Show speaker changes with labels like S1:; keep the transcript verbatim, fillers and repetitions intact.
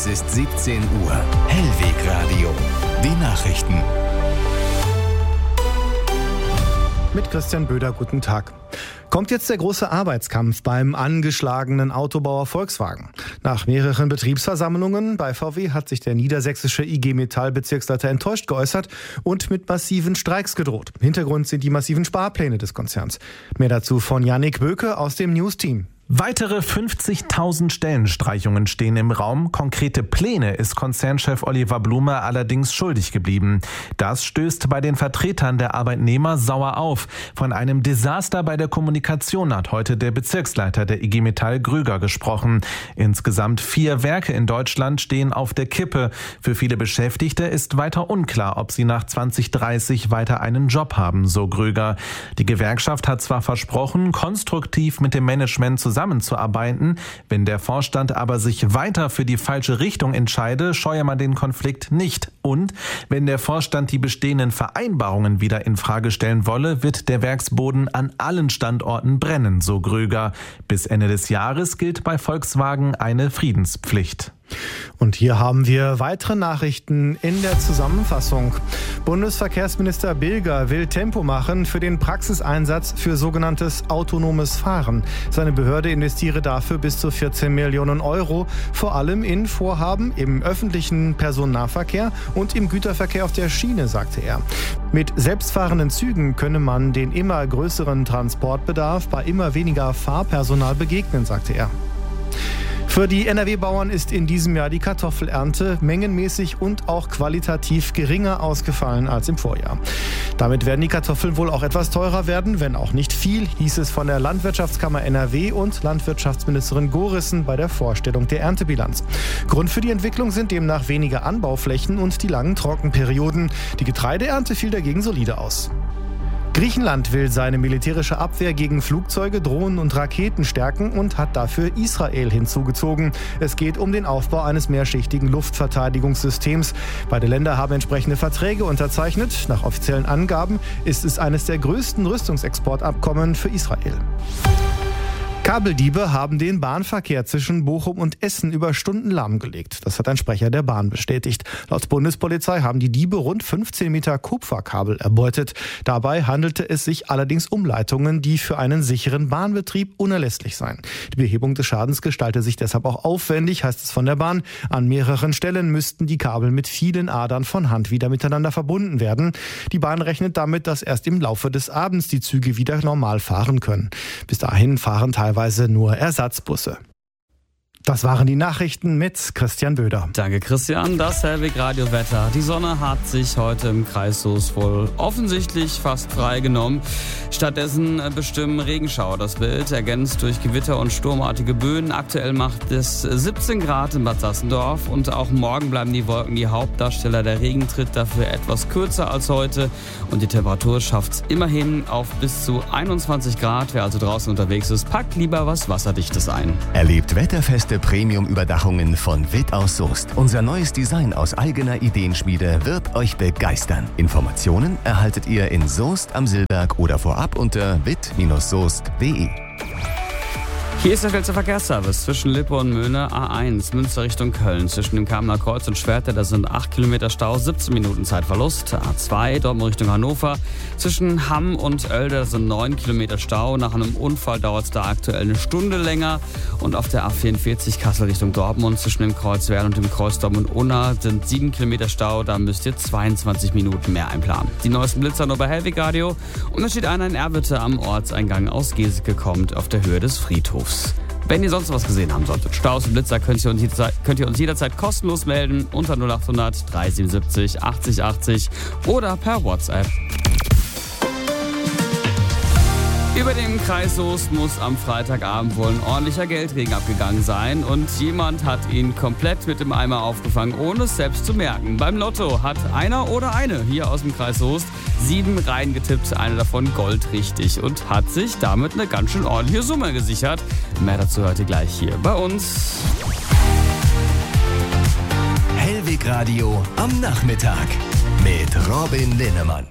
S1: Es ist siebzehn Uhr. Hellwegradio. Die Nachrichten.
S2: Mit Christian Böder, guten Tag. Kommt jetzt der große Arbeitskampf beim angeschlagenen Autobauer Volkswagen? Nach mehreren Betriebsversammlungen bei V W hat sich der niedersächsische I G Metall-Bezirksleiter enttäuscht geäußert und mit massiven Streiks gedroht. Hintergrund sind die massiven Sparpläne des Konzerns. Mehr dazu von Yannick Böke aus dem News-Team.
S3: Weitere fünfzigtausend Stellenstreichungen stehen im Raum. Konkrete Pläne ist Konzernchef Oliver Blume allerdings schuldig geblieben. Das stößt bei den Vertretern der Arbeitnehmer sauer auf. Von einem Desaster bei der Kommunikation hat heute der Bezirksleiter der I G Metall Grüger gesprochen. Insgesamt vier Werke in Deutschland stehen auf der Kippe. Für viele Beschäftigte ist weiter unklar, ob sie nach zwanzig dreißig weiter einen Job haben, so Grüger. Die Gewerkschaft hat zwar versprochen, konstruktiv mit dem Management zusammenzuarbeiten, zusammenzuarbeiten. Wenn der Vorstand aber sich weiter für die falsche Richtung entscheide, scheue man den Konflikt nicht. Und wenn der Vorstand die bestehenden Vereinbarungen wieder in Frage stellen wolle, wird der Werksboden an allen Standorten brennen, so Grüger. Bis Ende des Jahres gilt bei Volkswagen eine Friedenspflicht.
S2: Und hier haben wir weitere Nachrichten in der Zusammenfassung. Bundesverkehrsminister Bilger will Tempo machen für den Praxiseinsatz für sogenanntes autonomes Fahren. Seine Behörde investiere dafür bis zu vierzehn Millionen Euro, vor allem in Vorhaben im öffentlichen Personennahverkehr und im Güterverkehr auf der Schiene, sagte er. Mit selbstfahrenden Zügen könne man den immer größeren Transportbedarf bei immer weniger Fahrpersonal begegnen, sagte er. Für die N R W-Bauern ist in diesem Jahr die Kartoffelernte mengenmäßig und auch qualitativ geringer ausgefallen als im Vorjahr. Damit werden die Kartoffeln wohl auch etwas teurer werden, wenn auch nicht viel, hieß es von der Landwirtschaftskammer N R W und Landwirtschaftsministerin Gorissen bei der Vorstellung der Erntebilanz. Grund für die Entwicklung sind demnach weniger Anbauflächen und die langen Trockenperioden. Die Getreideernte fiel dagegen solide aus. Griechenland will seine militärische Abwehr gegen Flugzeuge, Drohnen und Raketen stärken und hat dafür Israel hinzugezogen. Es geht um den Aufbau eines mehrschichtigen Luftverteidigungssystems. Beide Länder haben entsprechende Verträge unterzeichnet. Nach offiziellen Angaben ist es eines der größten Rüstungsexportabkommen für Israel. Kabeldiebe haben den Bahnverkehr zwischen Bochum und Essen über Stunden lahmgelegt. Das hat ein Sprecher der Bahn bestätigt. Laut Bundespolizei haben die Diebe rund fünfzehn Meter Kupferkabel erbeutet. Dabei handelte es sich allerdings um Leitungen, die für einen sicheren Bahnbetrieb unerlässlich seien. Die Behebung des Schadens gestalte sich deshalb auch aufwendig, heißt es von der Bahn. An mehreren Stellen müssten die Kabel mit vielen Adern von Hand wieder miteinander verbunden werden. Die Bahn rechnet damit, dass erst im Laufe des Abends die Züge wieder normal fahren können. Bis dahin fahren teilweise nur Ersatzbusse. Das waren die Nachrichten mit Christian Böder.
S4: Danke, Christian. Das Hellweg-Radio-Wetter. Die Sonne hat sich heute im Kreis Soest wohl offensichtlich fast frei genommen. Stattdessen bestimmen Regenschauer das Bild, ergänzt durch Gewitter und sturmartige Böen. Aktuell macht es siebzehn Grad in Bad Sassendorf und auch morgen bleiben die Wolken die Hauptdarsteller. Der Regen tritt dafür etwas kürzer als heute und die Temperatur schafft es immerhin auf bis zu einundzwanzig Grad. Wer also draußen unterwegs ist, packt lieber was Wasserdichtes ein.
S1: Erlebt wetterfeste Premium-Überdachungen von Witt aus Soest. Unser neues Design aus eigener Ideenschmiede wird euch begeistern. Informationen erhaltet ihr in Soest am Silberg oder vorab unter witt Bindestrich soest punkt de.
S4: Hier ist der schnellste Verkehrsservice zwischen Lippe und Möhne. A eins, Münster Richtung Köln. Zwischen dem Kamener Kreuz und Schwerte, da sind acht Kilometer Stau, siebzehn Minuten Zeitverlust. A zwei, Dortmund Richtung Hannover. Zwischen Hamm und Oelde, das sind neun Kilometer Stau. Nach einem Unfall dauert es da aktuell eine Stunde länger. Und auf der A vierundvierzig, Kassel Richtung Dortmund, zwischen dem Kreuz Werl und dem Kreuz Dortmund-Unna sind sieben Kilometer Stau. Da müsst ihr zweiundzwanzig Minuten mehr einplanen. Die neuesten Blitzer nur bei Hellweg Radio. Und da steht einer in Erwitte am Ortseingang aus Geseke kommt auf der Höhe des Friedhofs. Wenn ihr sonst was gesehen haben solltet, Staus und Blitzer, könnt ihr uns jederzeit, könnt ihr uns jederzeit kostenlos melden unter null acht hundert dreihundertsiebenundsiebzig achtzig achtzig oder per WhatsApp. Über dem Kreis Soest muss am Freitagabend wohl ein ordentlicher Geldregen abgegangen sein und jemand hat ihn komplett mit dem Eimer aufgefangen, ohne es selbst zu merken. Beim Lotto hat einer oder eine hier aus dem Kreis Soest sieben Reihen getippt, eine davon goldrichtig und hat sich damit eine ganz schön ordentliche Summe gesichert. Mehr dazu hört ihr gleich hier bei uns.
S1: Hellweg Radio am Nachmittag mit Robin Linnemann.